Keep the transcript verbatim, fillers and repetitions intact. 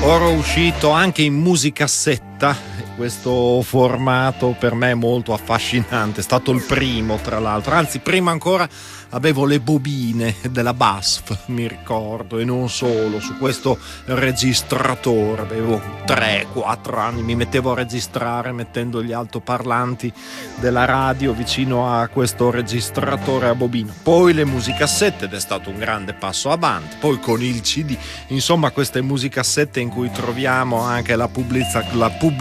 Ora uscito anche in musicassetta, questo formato per me è molto affascinante, è stato il primo tra l'altro, anzi prima ancora avevo le bobine della B A S F, mi ricordo, e non solo, su questo registratore, avevo tre quattro anni, mi mettevo a registrare mettendo gli altoparlanti della radio vicino a questo registratore a bobina, poi le musicassette ed è stato un grande passo avanti, poi con il C D, insomma queste musicassette in cui troviamo anche la pubblicità, la pubblicità